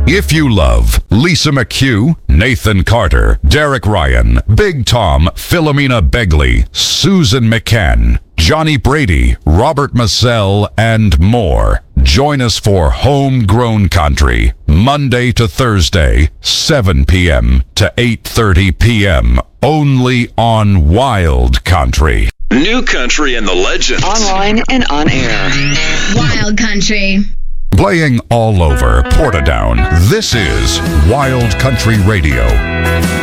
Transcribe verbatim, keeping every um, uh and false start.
If you love Lisa McHugh, Nathan Carter, Derek Ryan, Big Tom, Philomena Begley, Susan McCann, Johnny Brady, Robert Massell, and more, join us for Homegrown Country, Monday to Thursday, seven p.m. to eight thirty p.m., only on Wild Country. New country and the legends. Online and on air. Wild Country. Playing all over Portadown, this is Wild Country Radio.